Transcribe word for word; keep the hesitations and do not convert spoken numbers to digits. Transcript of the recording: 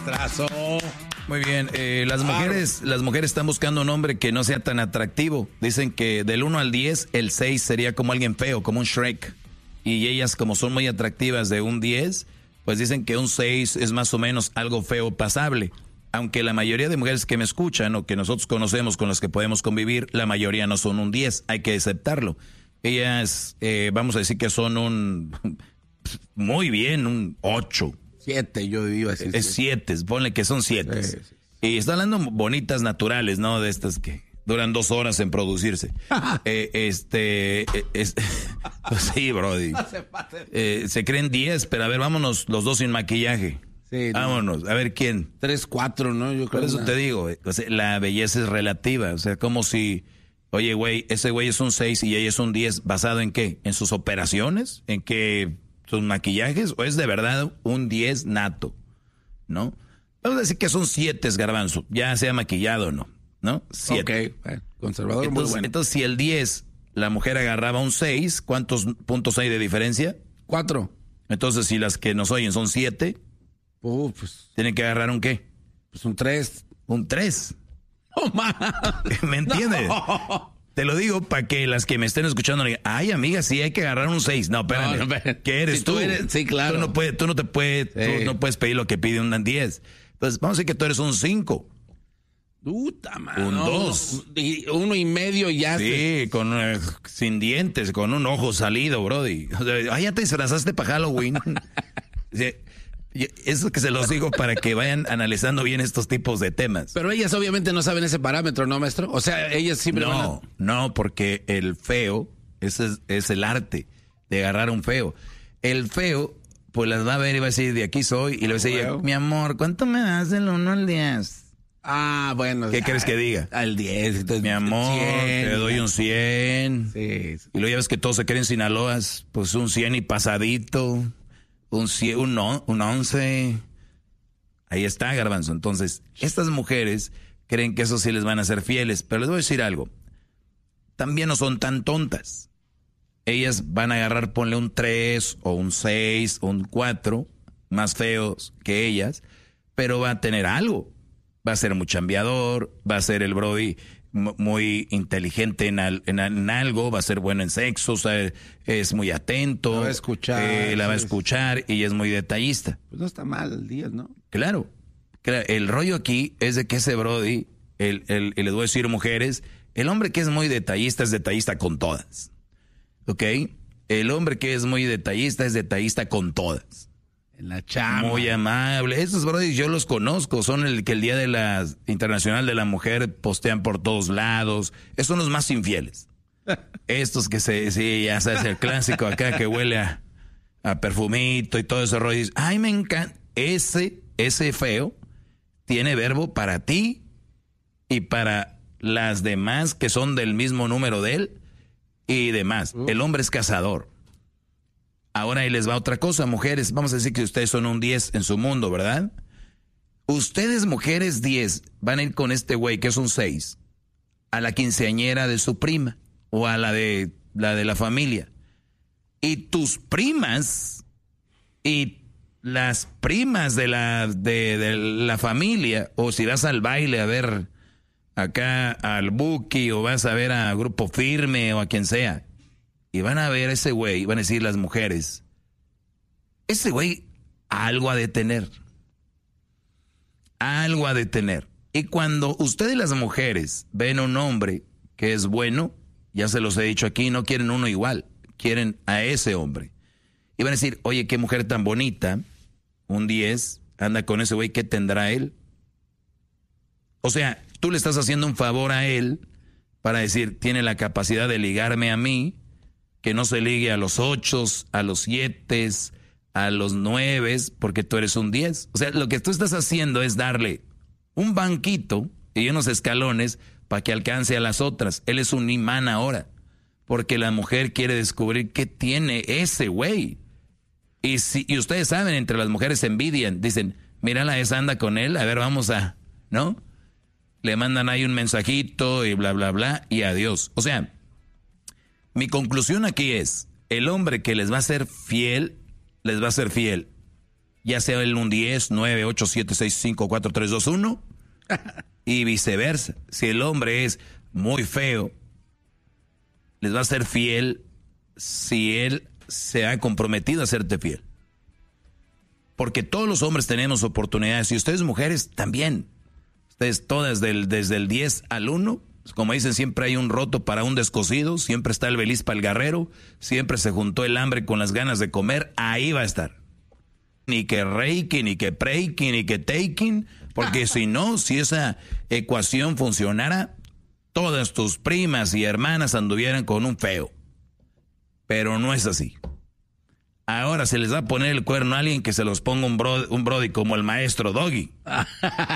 maestrazo. Muy bien, eh, las mujeres las mujeres están buscando un hombre que no sea tan atractivo. Dicen que del uno al diez, el seis sería como alguien feo, como un Shrek. Y ellas, como son muy atractivas de un diez, pues dicen que un seis es más o menos algo feo pasable. Aunque la mayoría de mujeres que me escuchan o que nosotros conocemos, con las que podemos convivir, la mayoría no son un diez, hay que aceptarlo. Ellas, eh, vamos a decir que son un, muy bien, un ocho. Siete, yo iba a decir. Es siete, ponle que son siete. Sí, sí. Y está hablando bonitas, naturales, ¿no? De estas que duran dos horas en producirse. eh, este, eh, es, pues sí, brody. Eh, se creen diez, pero a ver, vámonos los dos sin maquillaje. Sí, vámonos, a ver quién. Tres, cuatro, ¿no? Yo creo. Por eso una... te digo, o sea, la belleza es relativa. O sea, como si, oye, güey, ese güey es un seis y ella es un diez, ¿basado en qué? ¿En sus operaciones? ¿En qué? ¿Sus maquillajes? ¿O es de verdad un diez nato? ¿No? Vamos a decir que son siete, Garbanzo, ya sea maquillado o no, ¿no? Siete. Ok, bueno, conservador entonces, muy bueno. Entonces, si el diez, la mujer agarraba un seis, ¿cuántos puntos hay de diferencia? Cuatro. Entonces, si las que nos oyen son siete, uh, pues, ¿tienen que agarrar un qué? Pues un tres. Un tres. ¡Oh, man! ¿Me entiendes? No. Te lo digo para que las que me estén escuchando digan, ay, amiga, sí hay que agarrar un seis. No, espérame. No, no, ¿qué eres si tú? tú eres, sí, claro. Tú no, puedes, tú no te puedes, sí. tú no puedes pedir lo que pide un diez. Entonces, vamos a decir que tú eres un cinco. Puta, man, un no, dos. Uno, uno y medio ya. Sí, se... con uh, sin dientes, con un ojo salido, brody. O sea, ay, ya te disfrazaste para Halloween. Sí. Eso que se los digo para que vayan analizando bien estos tipos de temas. Pero ellas obviamente no saben ese parámetro, ¿no, maestro? O sea, ellas siempre no, van a... No, porque el feo, ese es, es el arte de agarrar un feo. El feo, pues las va a ver y va a decir, de aquí soy. Y le va a decir, mi amor, ¿cuánto me das del uno al diez? Ah, bueno. ¿Qué crees que diga? Al diez. Entonces, mi amor, cien, te doy un cien. Sí, sí. Y luego ya ves que todos se creen Sinaloas, pues un cien y pasadito. Un cien, un, un once. Ahí está, Garbanzo. Entonces, estas mujeres creen que eso sí les van a ser fieles. Pero les voy a decir algo. También no son tan tontas. Ellas van a agarrar, ponle un tres o un seis o un cuatro, más feos que ellas, pero va a tener algo. Va a ser muy chambeador, va a ser el brody muy inteligente en, al, en, en algo, va a ser bueno en sexo, o sea, es muy atento. La va a escuchar. Eh, la va a escuchar y es muy detallista. Pues no está mal el día, ¿no? Claro. El rollo aquí es de que ese brody, el, el, el, les voy a decir mujeres, el hombre que es muy detallista es detallista con todas. ¿Ok? El hombre que es muy detallista es detallista con todas. En la chamba. Muy amable. Estos brodis yo los conozco. Son el que el Día de la Internacional de la Mujer postean por todos lados. Estos son los más infieles. Estos que se, sí, ya sabes, el clásico acá que huele a, a perfumito y todo ese rollo. Dices, ay, me encanta. Ese, ese feo tiene verbo para ti y para las demás que son del mismo número de él y demás. Uh. El hombre es cazador. Ahora ahí les va otra cosa, mujeres. Vamos a decir que ustedes son un diez en su mundo, ¿verdad? Ustedes, mujeres diez, van a ir con este güey que es un seis a la quinceañera de su prima o a la de la de la familia. Y tus primas y las primas de la de, de la familia, o si vas al baile a ver acá al Buki o vas a ver a Grupo Firme o a quien sea, y van a ver a ese güey, van a decir las mujeres, ese güey algo ha de tener. Algo ha de tener. Y cuando ustedes las mujeres ven a un hombre que es bueno, ya se los he dicho aquí, no quieren uno igual, quieren a ese hombre. Y van a decir, oye, qué mujer tan bonita, un diez, anda con ese güey, ¿qué tendrá él? O sea, tú le estás haciendo un favor a él para decir, tiene la capacidad de ligarme a mí, que no se ligue a los ochos, a los siete, a los nueve, porque tú eres un diez. O sea, lo que tú estás haciendo es darle un banquito y unos escalones para que alcance a las otras. Él es un imán ahora, porque la mujer quiere descubrir qué tiene ese güey. Y, si, y ustedes saben, entre las mujeres se envidian, dicen, mírala, esa anda con él, a ver, vamos a, ¿no? Le mandan ahí un mensajito y bla, bla, bla, y adiós. O sea, mi conclusión aquí es, el hombre que les va a ser fiel, les va a ser fiel ya sea él un diez, nueve, ocho, siete, seis, cinco, cuatro, tres, dos, uno, y viceversa. Si el hombre es muy feo, les va a ser fiel si él se ha comprometido a serte fiel. Porque todos los hombres tenemos oportunidades, y ustedes mujeres también. Ustedes todas del, desde el diez al uno, como dicen, siempre hay un roto para un descosido, siempre está el beliz para el guerrero, siempre se juntó el hambre con las ganas de comer, ahí va a estar. Ni que reiki, ni que preiki, ni que taking, porque si no, si esa ecuación funcionara, todas tus primas y hermanas anduvieran con un feo. Pero no es así. Ahora se les va a poner el cuerno a alguien que se los ponga un, bro, un brody como el maestro Doggy.